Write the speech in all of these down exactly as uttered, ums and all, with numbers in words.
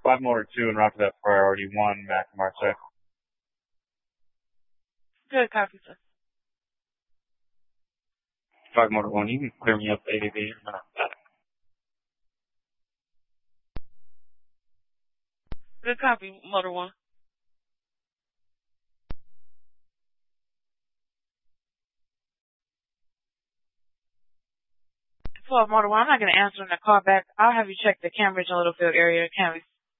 Five motor two and route to that priority one, Mac Marseille. Good copy, sir. Five motor one, you can clear me up A D B. Good copy, motor one. twelve motor one, I'm not going to answer in the call back. I'll have you check the Cambridge and Littlefield area, can we?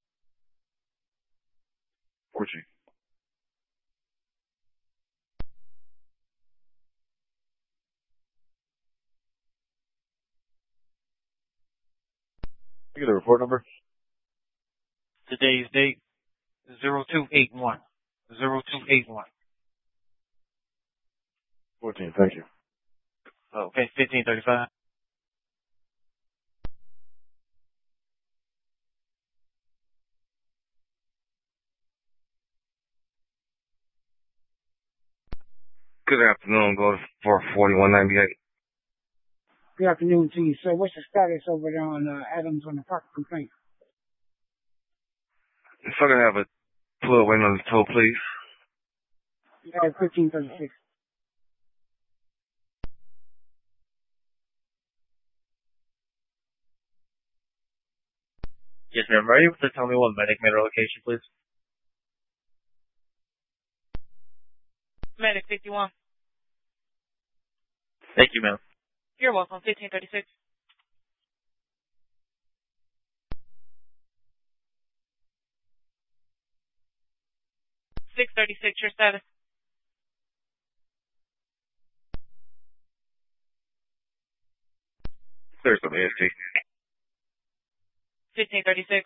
fourteen. You get a report number? Today's date, zero two eight one. zero two eight one. fourteen, thank you. Okay, fifteen thirty-five. Good afternoon, go to four forty-one ninety-eight. Good afternoon to you, sir. What's the status over there on uh, Adams on the park complaint? If I can have a twelve waiting on the tow, please. Yeah, fifteen thirty-six. Yes, ma'am. Are you able to tell me what medic made her location, please? Medic fifty-one. Thank you, ma'am. You're welcome, fifteen thirty-six. six thirty-six, your status. There's some A S T. fifteen thirty-six.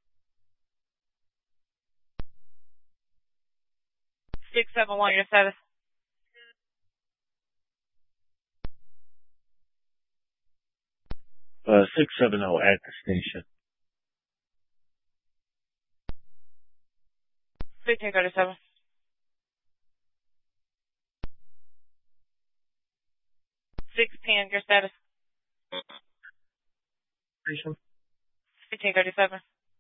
six seven one, your status. Uh, six seven zero at the station. fifteen thirty-seven. six ten, your status. Station. fifteen thirty-seven.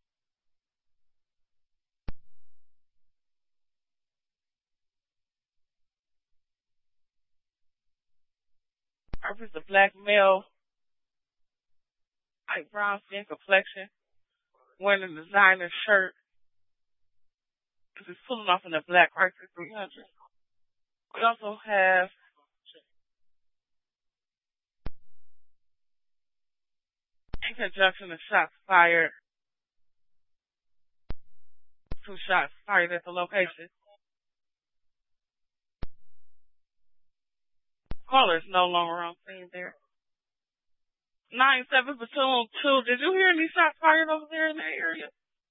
Purpose of black male, light brown skin complexion, wearing a designer shirt. He's pulling off in a black Chrysler three hundred. We also have in conjunction with shots fired. Two shots fired at the location. Caller is no longer on scene there. nine seven Platoon two, did you hear any shots fired over there in that area?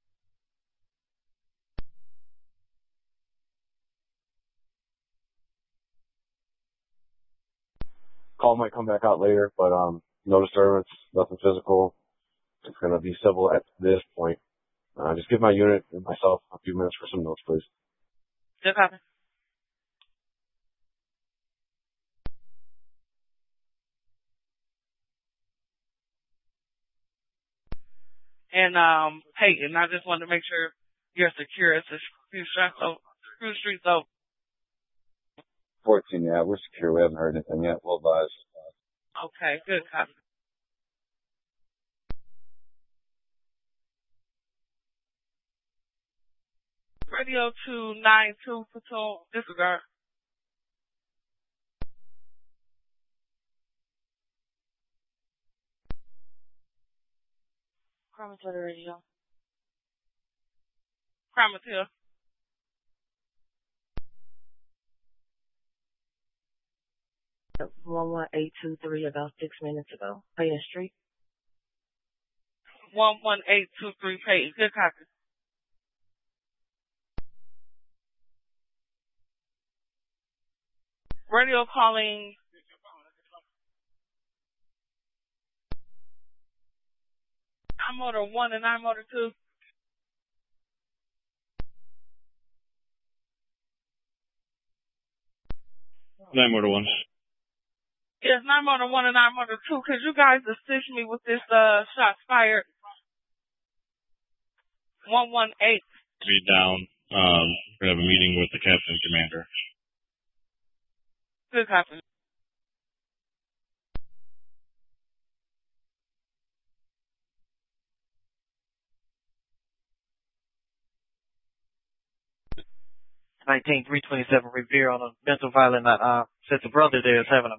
Call might come back out later, but um, no disturbance, nothing physical. It's going to be civil at this point. Uh, just give my unit and myself a few minutes for some notes, please. Good copy. And um, Peyton, I just wanted to make sure you're secure. It's a few streets over. Few streets over. fourteen, yeah, we're secure. We haven't heard anything yet. We'll advise. Okay, good copy. Radio two nine two Platoon, disregard. Crime to the radio. Crime Hill. one one eight two three about six minutes ago. Payton Street. one one eight two three Peyton. Good copy. Radio calling. I'm motor one and I'm motor two. Nine motor one. Yes, nine motor one and nine motor two. Could you guys assist me with this uh shots fired? one one eight. Be down. Um, we're gonna have a meeting with the captain and commander. Good copy. nineteen three twenty-seven Revere on a mental violent, uh, said the brother there is having a